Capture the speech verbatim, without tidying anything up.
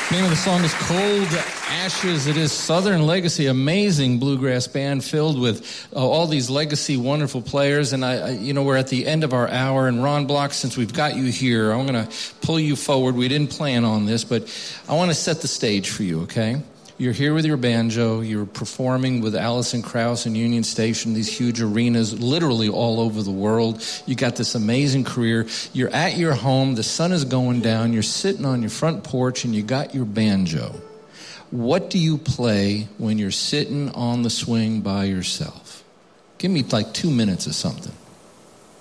The name of the song is Cold Ashes. It is Southern Legacy, amazing bluegrass band filled with uh, all these legacy wonderful players. And I, I, you know, we're at the end of our hour. And Ron Block, since we've got you here, I'm going to pull you forward. We didn't plan on this, but I want to set the stage for you, okay? You're here with your banjo. You're performing with Alison Krauss and Union Station, these huge arenas, literally all over the world. You got this amazing career. You're at your home. The sun is going down. You're sitting on your front porch, and you got your banjo. What do you play when you're sitting on the swing by yourself? Give me like two minutes of something.